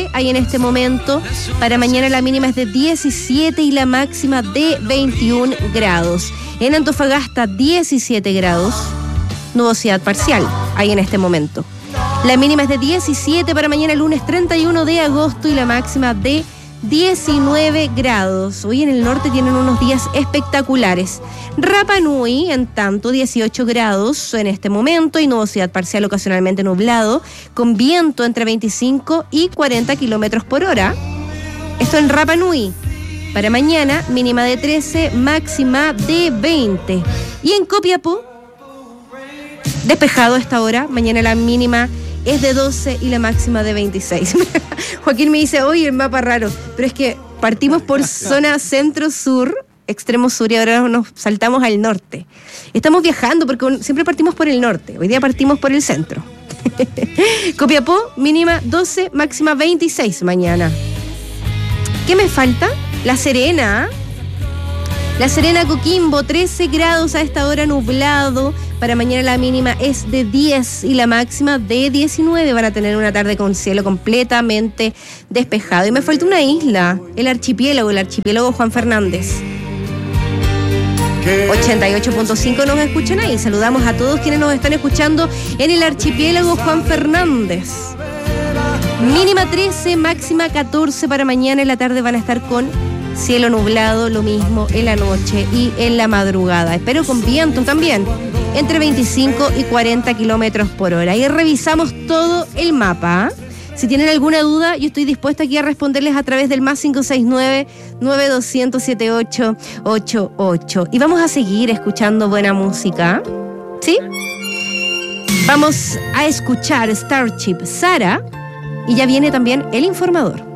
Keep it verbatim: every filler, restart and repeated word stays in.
hay en este momento. Para mañana la mínima es de diecisiete y la máxima de veintiún grados. En Antofagasta, diecisiete grados. Nubosidad parcial hay en este momento. La mínima es de diecisiete para mañana lunes treinta y uno de agosto y la máxima de diecinueve grados. Hoy en el norte tienen unos días espectaculares. Rapa Nui, en tanto, dieciocho grados en este momento y nubosidad parcial ocasionalmente nublado, con viento entre veinticinco y cuarenta kilómetros por hora. Esto en Rapa Nui. Para mañana, mínima de trece, máxima de veinte. Y en Copiapó, despejado a esta hora, mañana la mínima es de doce y la máxima de veintiséis. Joaquín me dice, oye, el mapa raro, pero es que partimos por zona centro-sur, extremo sur, y ahora nos saltamos al norte. Estamos viajando porque siempre partimos por el norte, hoy día partimos por el centro. Copiapó, mínima doce, máxima veintiséis mañana. ¿Qué me falta? La Serena. La Serena, Coquimbo, trece grados a esta hora, nublado. Para mañana la mínima es de diez y la máxima de diecinueve. Van a tener una tarde con cielo completamente despejado. Y me falta una isla, el archipiélago, el archipiélago Juan Fernández. ochenta y ocho punto cinco nos escuchan ahí. Saludamos a todos quienes nos están escuchando en el archipiélago Juan Fernández. Mínima trece, máxima catorce para mañana. En la tarde van a estar con cielo nublado, lo mismo en la noche y en la madrugada. Espero con viento también, entre veinticinco y cuarenta kilómetros por hora. Y revisamos todo el mapa. Si tienen alguna duda, yo estoy dispuesta aquí a responderles a través del más cinco seis nueve, nueve dos cero cero, siete ocho ocho ocho. Y vamos a seguir escuchando buena música, ¿sí? Vamos a escuchar Starship Sara y ya viene también El Informador.